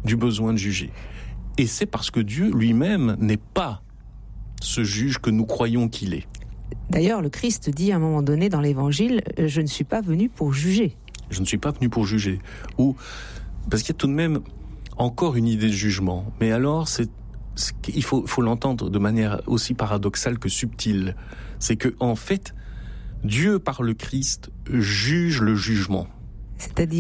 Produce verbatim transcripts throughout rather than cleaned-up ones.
du besoin de juger. Et c'est parce que Dieu lui-même n'est pas ce juge que nous croyons qu'il est. D'ailleurs, le Christ dit à un moment donné dans l'Évangile, « Je ne suis pas venu pour juger ». Je ne suis pas venu pour juger. Ou, parce qu'il y a tout de même encore une idée de jugement. Mais alors, c'est, c'est il faut, faut l'entendre de manière aussi paradoxale que subtile. C'est que, en fait, Dieu, par le Christ, juge le jugement. C'est-à-dire ?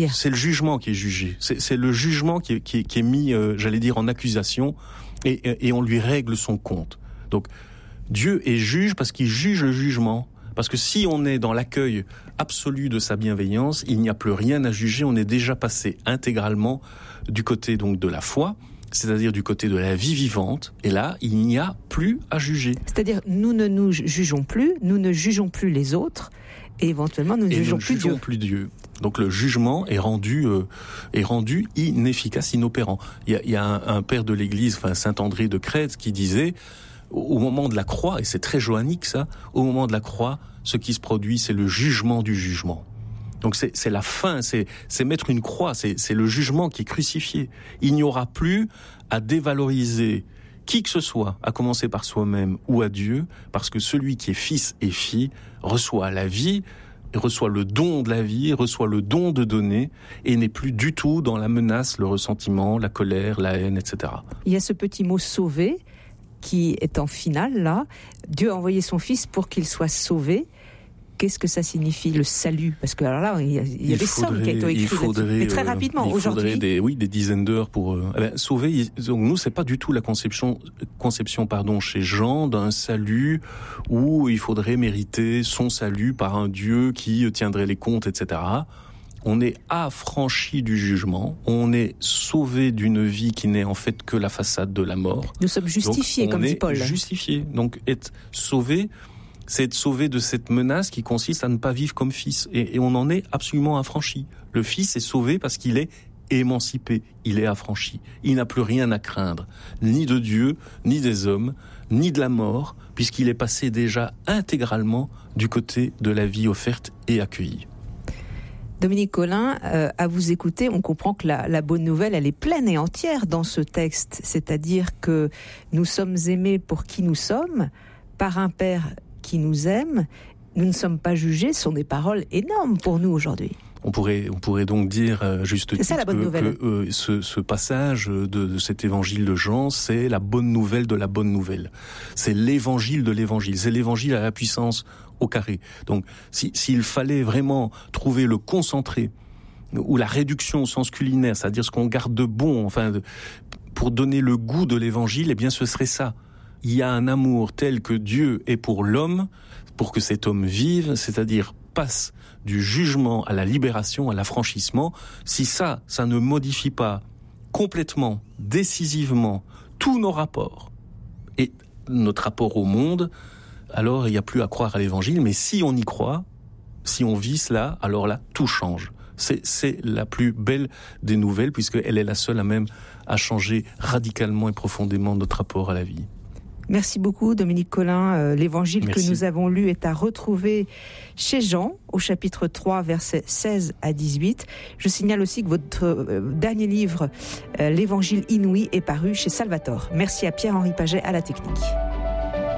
C'est le jugement qui est jugé. C'est, c'est le jugement qui est, qui est, qui est mis, euh, j'allais dire, en accusation, et, et, et on lui règle son compte. Donc, Dieu est juge parce qu'il juge le jugement. Parce que si on est dans l'accueil absolu de sa bienveillance, il n'y a plus rien à juger, on est déjà passé intégralement du côté donc de la foi, c'est-à-dire du côté de la vie vivante, et là, il n'y a plus à juger. C'est-à-dire, nous ne nous jugeons plus, nous ne jugeons plus les autres, et éventuellement, nous ne et jugeons, nous plus, jugeons Dieu. plus Dieu. Donc le jugement est rendu euh, est rendu inefficace, inopérant. Il y a, il y a un, un père de l'Église, enfin Saint André de Crète, qui disait au moment de la croix, et c'est très johannique ça, au moment de la croix, ce qui se produit, c'est le jugement du jugement. Donc c'est, c'est la fin, c'est, c'est mettre une croix, c'est, c'est le jugement qui est crucifié. Il n'y aura plus à dévaloriser qui que ce soit, à commencer par soi-même ou à Dieu, parce que celui qui est fils et fille reçoit la vie, reçoit le don de la vie, reçoit le don de donner, et n'est plus du tout dans la menace, le ressentiment, la colère, la haine, et cetera. Il y a ce petit mot « sauver » qui est en finale, là. Dieu a envoyé son Fils pour qu'il soit sauvé. Qu'est-ce que ça signifie, le salut ? Parce que alors là, il y a, il y a il des faudrait, sommes qui ont été écrites là-dessus. Mais très rapidement, euh, il aujourd'hui. faudrait des, oui, des dizaines d'heures pour euh, eh ben, sauver. Donc nous, c'est pas du tout la conception, conception, pardon, chez Jean d'un salut où il faudrait mériter son salut par un Dieu qui tiendrait les comptes, et cetera. On est affranchi du jugement, on est sauvé d'une vie qui n'est en fait que la façade de la mort. Nous sommes justifiés, donc, comme dit Paul. On est justifiés. Donc être sauvé, c'est être sauvé de cette menace qui consiste à ne pas vivre comme fils. Et, et on en est absolument affranchi. Le fils est sauvé parce qu'il est émancipé, il est affranchi. Il n'a plus rien à craindre, ni de Dieu, ni des hommes, ni de la mort, puisqu'il est passé déjà intégralement du côté de la vie offerte et accueillie. Dominique Colin, euh, à vous écouter, on comprend que la, la bonne nouvelle, elle est pleine et entière dans ce texte. C'est-à-dire que nous sommes aimés pour qui nous sommes, par un Père qui nous aime. Nous ne sommes pas jugés. Ce sont des paroles énormes pour nous aujourd'hui. On pourrait, on pourrait donc dire, euh, juste c'est titre, ça, la bonne que, nouvelle. que euh, ce, ce passage de, de cet évangile de Jean, c'est la bonne nouvelle de la bonne nouvelle. C'est l'évangile de l'évangile. C'est l'évangile à la puissance au carré. Donc, si, s'il fallait vraiment trouver le concentré ou la réduction au sens culinaire, c'est-à-dire ce qu'on garde de bon, enfin, de, pour donner le goût de l'évangile, eh bien, ce serait ça. Il y a un amour tel que Dieu est pour l'homme, pour que cet homme vive, c'est-à-dire passe du jugement à la libération, à l'affranchissement. Si ça, ça ne modifie pas complètement, décisivement, tous nos rapports et notre rapport au monde, alors il n'y a plus à croire à l'évangile. Mais si on y croit, si on vit cela, alors là, tout change. C'est, c'est la plus belle des nouvelles, puisqu'elle est la seule à même à changer radicalement et profondément notre rapport à la vie. Merci beaucoup Dominique Colin. Euh, l'évangile Merci. que nous avons lu est à retrouver chez Jean, au chapitre trois, versets seize à dix-huit. Je signale aussi que votre euh, dernier livre, euh, L'évangile inouï, est paru chez Salvatore. Merci à Pierre-Henri Paget à la technique.